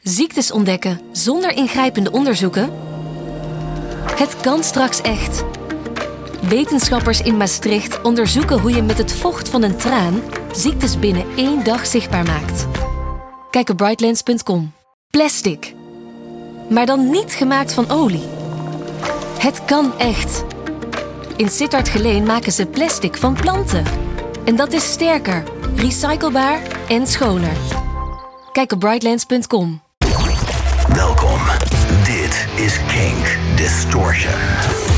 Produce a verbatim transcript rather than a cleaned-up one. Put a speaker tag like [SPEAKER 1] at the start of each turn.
[SPEAKER 1] Ziektes ontdekken zonder ingrijpende onderzoeken? Het kan straks echt. Wetenschappers in Maastricht onderzoeken hoe je met het vocht van een traan ziektes binnen één dag zichtbaar maakt. Kijk op brightlands punt com. Plastic. Maar dan niet gemaakt van olie. Het kan echt. In Sittard Geleen maken ze plastic van planten. En dat is sterker, recyclebaar en schoner. Kijk op brightlands punt com.
[SPEAKER 2] Welkom. Dit is Kink Distortion.